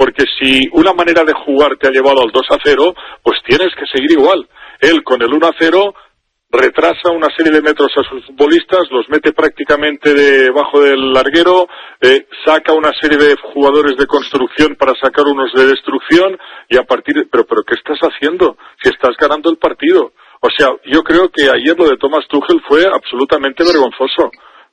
porque si una manera de jugar te ha llevado al 2-0, pues tienes que seguir igual. Él con el 1-0 retrasa una serie de metros a sus futbolistas, los mete prácticamente debajo del larguero, saca una serie de jugadores de construcción para sacar unos de destrucción, y a partir de... Pero ¿qué estás haciendo? Si estás ganando el partido. O sea, yo creo que ayer lo de Thomas Tuchel fue absolutamente vergonzoso,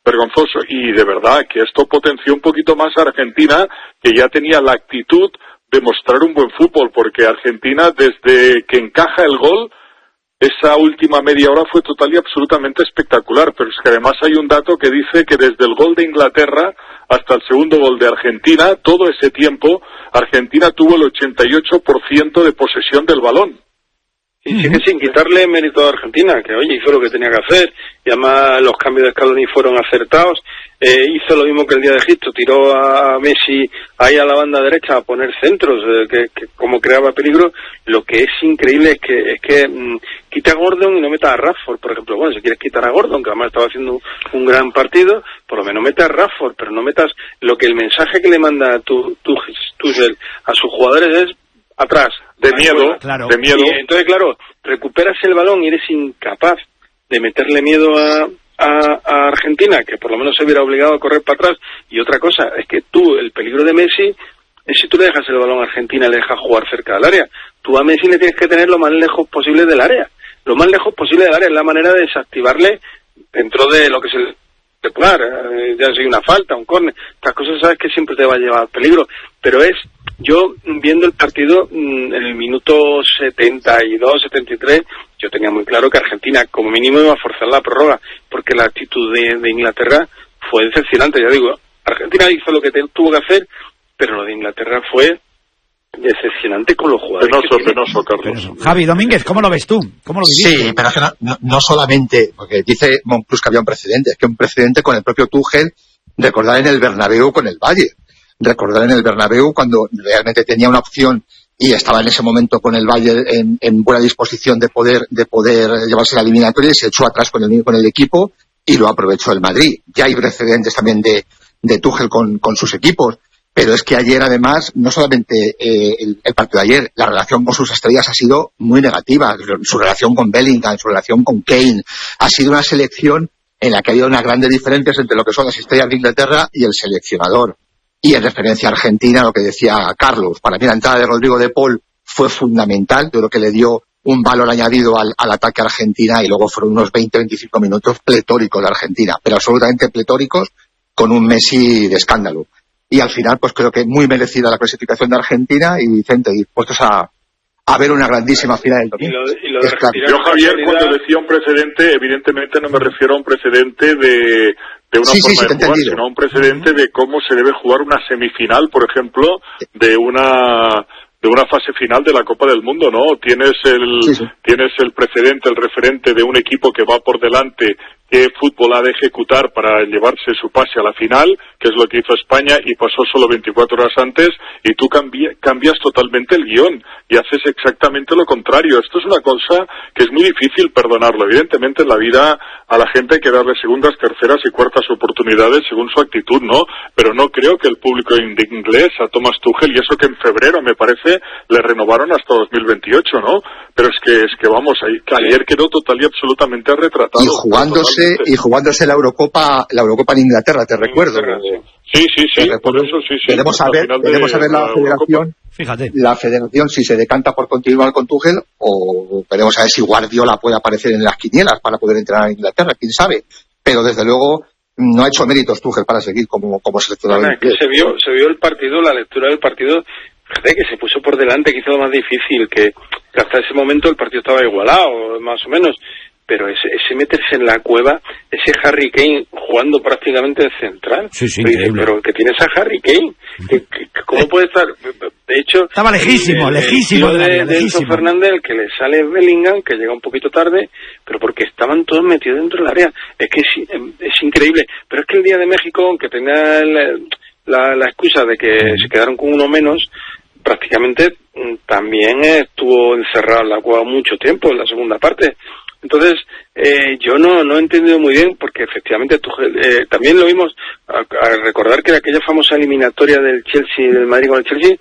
y de verdad que esto potenció un poquito más a Argentina, que ya tenía la actitud de mostrar un buen fútbol, porque Argentina, desde que encaja el gol, esa última media hora fue total y absolutamente espectacular, pero es que además hay un dato que dice que desde el gol de Inglaterra hasta el segundo gol de Argentina, todo ese tiempo, Argentina tuvo el 88% de posesión del balón. Y sí, que sin quitarle mérito a Argentina, que oye, hizo lo que tenía que hacer, y además los cambios de Scaloni fueron acertados, hizo lo mismo que el día de Egipto, tiró a Messi ahí a la banda derecha a poner centros, que como creaba peligro. Lo que es increíble es que quita a Gordon y no meta a Rashford, por ejemplo. Bueno, si quieres quitar a Gordon, que además estaba haciendo un gran partido, por lo menos mete a Rashford, pero no metas lo que el mensaje que le manda Tuchel a sus jugadores es atrás. De miedo, claro. De miedo. Y entonces, claro, recuperas el balón y eres incapaz de meterle miedo a Argentina, que por lo menos se hubiera obligado a correr para atrás. Y otra cosa, es que tú, el peligro de Messi, es si tú le dejas el balón a Argentina, le dejas jugar cerca del área. Tú a Messi le tienes que tener lo más lejos posible del área. Lo más lejos posible del área es la manera de desactivarle dentro de lo que es el titular, ya sea una falta, un córner. Estas cosas sabes que siempre te va a llevar al peligro. Pero yo viendo el partido, en el minuto 72, 73, yo tenía muy claro que Argentina como mínimo iba a forzar la prórroga, porque la actitud de Inglaterra fue decepcionante. Ya digo, Argentina hizo lo que tuvo que hacer, pero lo de Inglaterra fue decepcionante con los jugadores. Penoso, Carlos. Javi Domínguez, ¿cómo lo ves tú? ¿Cómo lo viviste? Sí, pero es que no solamente, porque dice Monclús que había un precedente, es que un precedente con el propio Tuchel, recordar en el Bernabéu con el Bayern. Recordar en el Bernabéu cuando realmente tenía una opción y estaba en ese momento con el Bayern en buena disposición de poder llevarse la eliminatoria, y se echó atrás con el equipo y lo aprovechó el Madrid. Ya hay precedentes también de Tuchel con sus equipos, pero es que ayer además, no solamente el partido de ayer, la relación con sus estrellas ha sido muy negativa. Su relación con Bellingham, su relación con Kane, ha sido una selección en la que ha habido unas grandes diferencias entre lo que son las estrellas de Inglaterra y el seleccionador. Y en referencia a Argentina, lo que decía Carlos, para mí la entrada de Rodrigo de Paul fue fundamental, yo creo que le dio un valor añadido al ataque a Argentina, y luego fueron unos 20-25 minutos pletóricos de Argentina, pero absolutamente pletóricos, con un Messi de escándalo. Y al final, pues creo que muy merecida la clasificación de Argentina, y Vicente, dispuestos a ver una grandísima final del domingo. Yo, Javier, cuando decía un precedente, evidentemente no me refiero a un precedente de una forma de jugar, sino a un precedente de cómo se debe jugar una semifinal, por ejemplo, de una fase final de la Copa del Mundo, ¿no? Tienes el precedente, el referente de un equipo que va por delante, qué fútbol ha de ejecutar para llevarse su pase a la final, que es lo que hizo España, y pasó solo 24 horas antes, y tú cambias totalmente el guión y haces exactamente lo contrario. Esto es una cosa que es muy difícil perdonarlo. Evidentemente en la vida a la gente hay que darle segundas, terceras y cuartas oportunidades según su actitud, ¿no? Pero no creo que el público inglés a Thomas Tuchel, y eso que en febrero me parece le renovaron hasta 2028, ¿no? Pero es que vamos, ayer quedó total y absolutamente retratado. Y jugándose la Eurocopa en Inglaterra, te recuerdo. Sí, por eso sí. Veremos a ver la federación. Fíjate. La federación si se decanta por continuar con Tuchel, o veremos a ver si Guardiola puede aparecer en las quinielas para poder entrar a Inglaterra, quién sabe. Pero desde luego no ha hecho méritos Tuchel para seguir como seleccionador. Es que se vio el partido, la lectura del partido, fíjate que se puso por delante, que hizo lo más difícil, que hasta ese momento el partido estaba igualado, más o menos. Pero ese meterse en la cueva, ese Harry Kane jugando prácticamente de central. Sí, increíble. Pero que tienes a Harry Kane, ¿cómo puede estar? De hecho, estaba lejísimo de Enzo Fernández, el que le sale Bellingham, que llega un poquito tarde, pero porque estaban todos metidos dentro del área. Es que es increíble. Pero es que el día de México, aunque tenga la excusa de que se quedaron con uno menos, prácticamente también estuvo encerrado en la cueva mucho tiempo en la segunda parte. Entonces, yo no he entendido muy bien, porque efectivamente también lo vimos, a recordar que aquella famosa eliminatoria del Chelsea, del Madrid con el Chelsea,